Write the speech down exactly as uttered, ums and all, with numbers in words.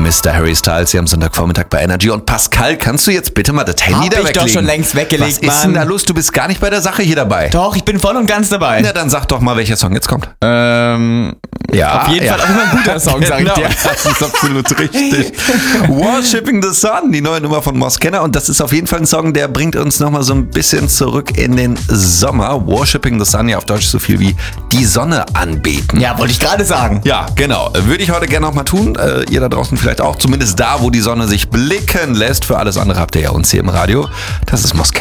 Mister Harry Styles hier am Sonntagvormittag bei Energy. Und Pascal, kannst du jetzt bitte mal das Handy Hab da ich weglegen? doch schon längst weggelegt, Was ist Mann. denn da los? Du bist gar nicht bei der Sache hier dabei. Doch, ich bin voll und ganz dabei. Na, dann sag doch mal, welcher Song jetzt kommt. Ähm, Ja, auf jeden ja. Fall auch immer ein guter Song, sag ich Genau, dir. das ist absolut richtig. Worshipping the Sun, die neue Nummer von Mos Kenner. Und das ist auf jeden Fall ein Song, der bringt uns nochmal so ein bisschen zurück in den Sommer. Worshipping the Sun, ja auf Deutsch so viel wie die Sonne anbeten. Ja, wollte ich gerade sagen. Ja, genau. Würde ich heute gerne noch mal tun. Äh, ihr da draußen vielleicht auch. Zumindest da, wo die Sonne sich blicken lässt. Für alles andere habt ihr ja uns hier im Radio. Das ist Mos Kenner.